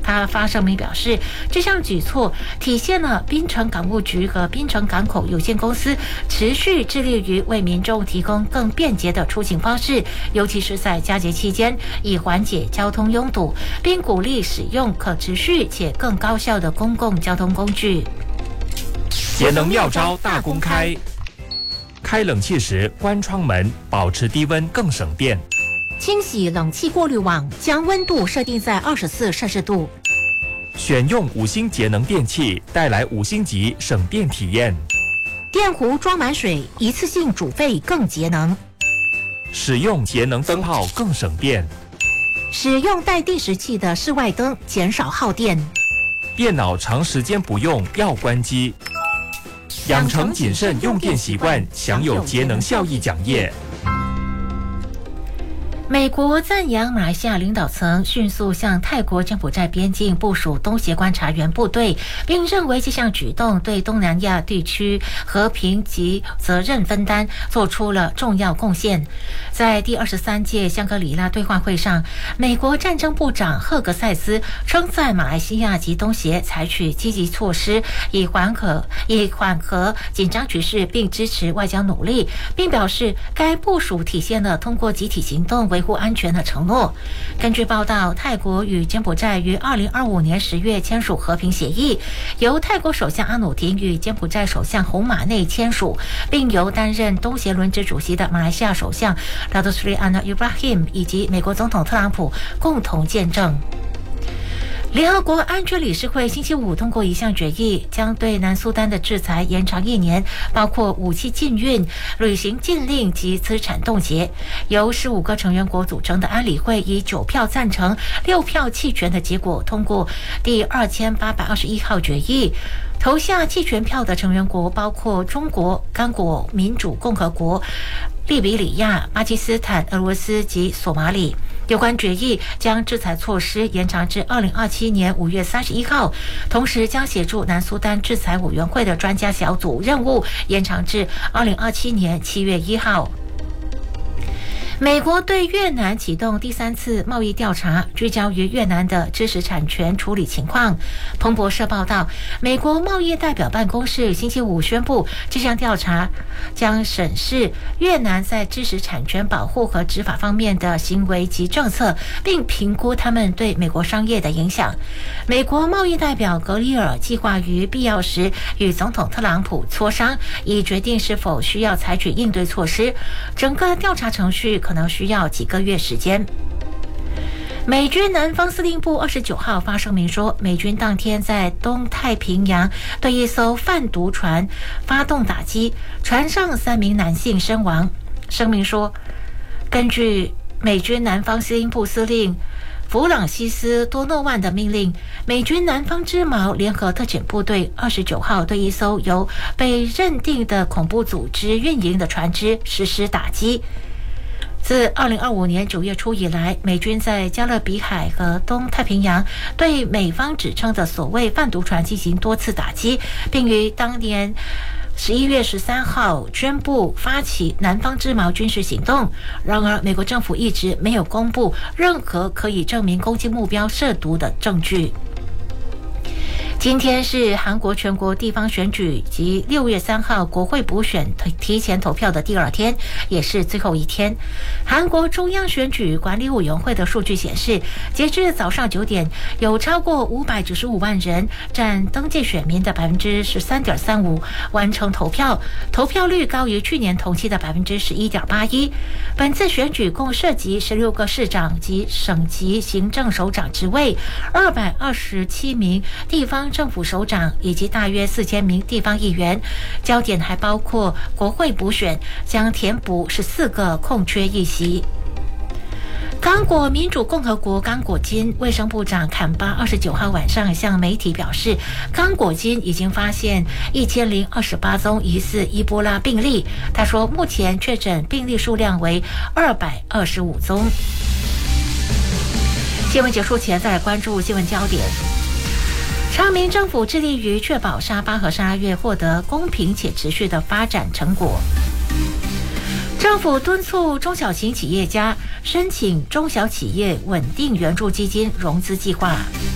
他发声明表示，这项举措体现了槟城港务局和槟城港口有限公司持续致力于为民众提供更便捷的出行方式，尤其是在佳节期间，以缓解交通拥堵，并鼓励使用可持续且更高效的公共交通工具。 节能妙招大公开，开冷气时关窗门，保持低温更省电。 清洗冷气过滤网，将温度设定在24摄氏度。 选用5星节能电器，带来5星级省电体验。 电壶装满水，一次性煮沸更节能。 使用节能灯泡更省电。 使用带定时器的室外灯，减少耗电。 电脑长时间不用要关机。养成谨慎用电习惯，享有节能效益奖业。 美国赞扬马来西亚领导层迅速向泰国柬埔寨边境部署东协观察员部队，并认为这项举动对东南亚地区和平及责任分担做出了重要贡献。在第23届香格里拉对话会上，美国战争部长赫格塞斯称赞马来西亚及东协采取积极措施，以缓和紧张局势，并支持外交努力，并表示该部署体现了通过集体行动维护安全的承诺。根据报道，泰国与柬埔寨于2025年10月签署和平协议，由泰国首相阿努廷与柬埔寨首相洪马内签署，并由担任东协轮值主席的马来西亚首相拉多斯里安娜伊布拉希姆以及美国总统特朗普共同见证。联合国安全理事会星期五通过一项决议，将对南苏丹的制裁延长1年，包括武器禁运、旅行禁令及资产冻结。由15个成员国组成的安理会以9票赞成、6票弃权的结果通过第2821号决议。投下弃权票的成员国包括中国、刚果民主共和国、利比里亚、巴基斯坦、俄罗斯及索马里。有关决议将制裁措施延长至2027年5月31号，同时将协助南苏丹制裁委员会的专家小组任务延长至2027年7月1号。美国对越南启动第3次贸易调查，聚焦于越南的知识产权处理情况。彭博社报道，美国贸易代表办公室星期五宣布，这项调查将审视越南在知识产权保护和执法方面的行为及政策，并评估他们对美国商业的影响。美国贸易代表格里尔计划于必要时与总统特朗普磋商，以决定是否需要采取应对措施。整个调查程序可能需要几个月时间。美军南方司令部29号发声明说，美军当天在东太平洋对一艘贩毒船发动打击，船上3名男性身亡。声明说，根据美军南方司令部司令弗朗西斯多诺万的命令，美军南方之矛联合特遣部队29号对一艘由被认定的恐怖组织运营的船只实施打击。自2025年9月初以来，美军在加勒比海和东太平洋对美方指称的所谓贩毒船进行多次打击，并于当年11月13号宣布发起南方之矛军事行动。然而，美国政府一直没有公布任何可以证明攻击目标涉毒的证据。今天是韩国全国地方选举及6月3号国会补选提前投票的第2天，也是最后一天。韩国中央选举管理委员会的数据显示，截至早上9点，有超过595万人，占登记选民的 13.35% 完成投票，投票率高于去年同期的 11.81%。本次选举共涉及16个市长及省级行政首长职位，227名地方政府首长以及大约4000名地方议员。焦点还包括国会补选，将填补14个空缺议席。刚果民主共和国刚果金卫生部长坎巴29号晚上向媒体表示，刚果金已经发现1028宗疑似伊波拉病例。他说，目前确诊病例数量为225宗。新闻结束前，再来关注新闻焦点。昌明政府致力于确保沙巴和沙拉越获得公平且持续的发展成果。政府敦促中小型企业家申请中小企业稳定援助基金融资计划。